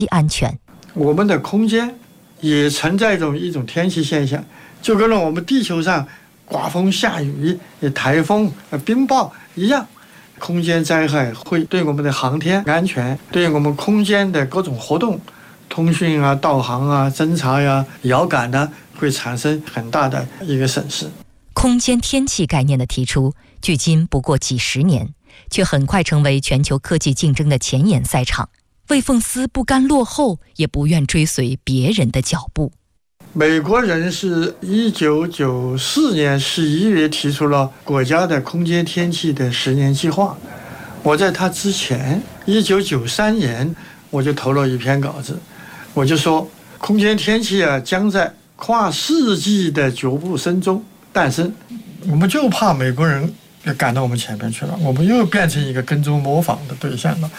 安全。 我们的空间也存在一种天气现象，就跟我们地球上刮风下雨、台风、冰雹一样，空间灾害会对我们的航天安全、对我们空间的各种活动、通讯啊、导航啊、侦察呀、遥感呢，会产生很大的一个损失。 空间天气概念的提出，距今不过几十年，却很快成为全球科技竞争的前沿赛场。魏凤思不甘落后，也不愿追随别人的脚步。 美国人是1994年11月提出了国家的空间天气的10年计划。我在他之前，1993年我就投了一篇稿子，我就说空间天气将在跨世纪的脚步声中诞生。我们就怕美国人赶到我们前面去了，我们又变成一个跟踪模仿的对象了。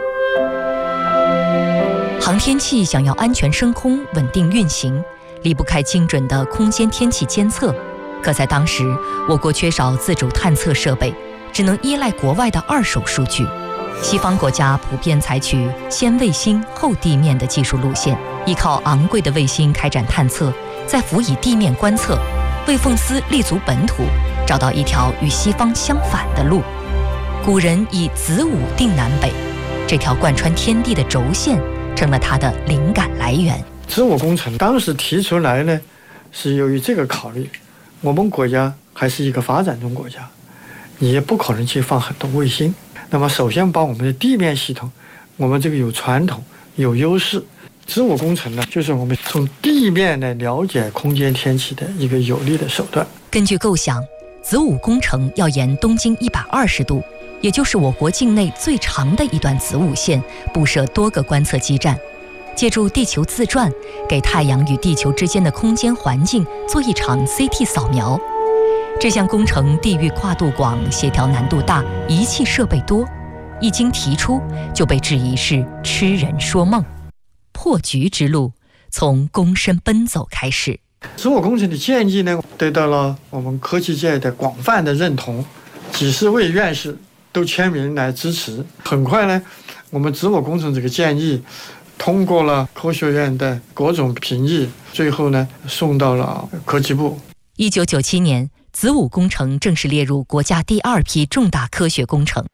航天器想要安全升空、稳定运行，离不开精准的空间天气监测。可在当时，我国缺少自主探测设备，只能依赖国外的二手数据。西方国家普遍采取先卫星后地面的技术路线，依靠昂贵的卫星开展探测，再辅以地面观测。魏凤思立足本土，找到一条与西方相反的路。古人以子午定南北，这条贯穿天地的轴线成了他的灵感来源。 子午工程当时提出来呢，是由于这个考虑，我们国家还是一个发展中国家，你也不可能去放很多卫星。那么首先把我们的地面系统，我们这个有传统有优势。子午工程呢，就是我们从地面来了解空间天气的一个有力的手段。 根据构想，子午工程要沿东经120度，也就是我国境内最长的一段子午线，布设多个观测基站，借助地球自转，给太阳与地球之间的空间环境做一场 CT 扫描。这项工程地域跨度广，协调难度大，仪器设备多，一经提出就被质疑是痴人说梦。破局之路从躬身奔走开始。 子午工程的建议呢，得到了我们科技界的广泛的认同，几十位院士都签名来支持。很快呢，我们子午工程这个建议通过了科学院的各种评议，最后呢送到了科技部。 1997年，子午工程正式列入国家第2批重大科学工程。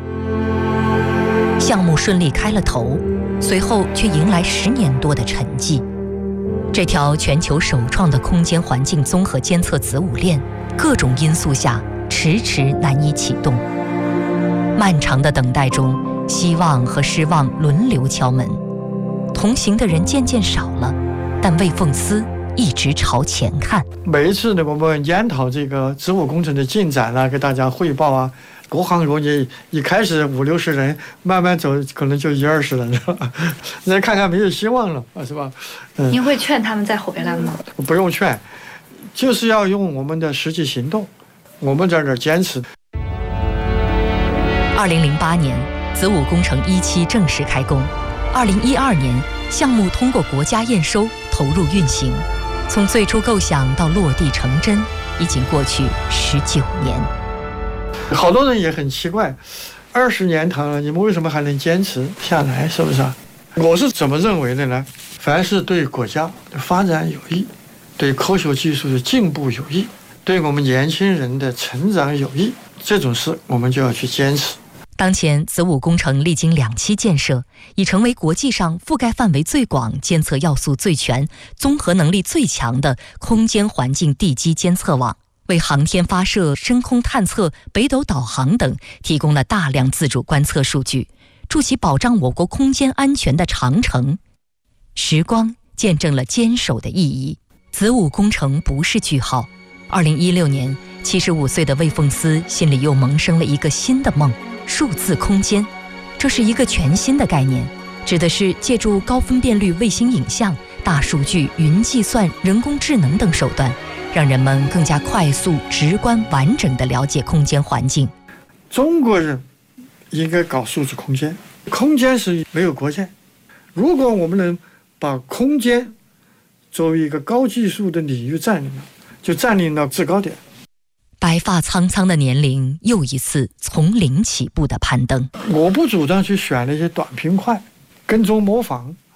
项目顺利开了头，随后却迎来10年多的沉寂。这条全球首创的空间环境综合监测子午链，各种因素下迟迟难以启动。漫长的等待中，希望和失望轮流敲门，同行的人渐渐少了，但魏凤思一直朝前看。 每一次呢，我们研讨这个子午工程的进展啊，给大家汇报啊，各行各业一开始50-60人，慢慢走可能就10-20人是吧？那看看没有希望了，是吧？ 您会劝他们再回来吗？ 不用劝，就是要用我们的实际行动，我们在这儿坚持。 2008年，子午工程1期正式开工。2012年，项目通过国家验收，投入运行。从最初构想到落地成真，已经过去19年。 好多人也很奇怪，20年头了，你们为什么还能坚持下来？是不是？我是怎么认为的呢？凡是对国家的发展有益，对科学技术的进步有益，对我们年轻人的成长有益，这种事我们就要去坚持。 当前子午工程历经2期建设，已成为国际上覆盖范围最广、监测要素最全、综合能力最强的空间环境地基监测网，为航天发射、深空探测、北斗导航等提供了大量自主观测数据，筑起保障我国空间安全的长城。时光见证了坚守的意义。子午工程不是句号。2016年，75岁的魏凤思心里又萌生了一个新的梦。数字空间，这是一个全新的概念，指的是借助高分辨率卫星影像、大数据、云计算、人工智能等手段，让人们更加快速、直观、完整地了解空间环境。 中国人应该搞数字空间，空间是没有国界。如果我们能把空间作为一个高技术的领域占领了，就占领了制高点。 白发苍苍的年龄又一次从零起步的攀登。 我不主张去选那些短平快，跟踪模仿，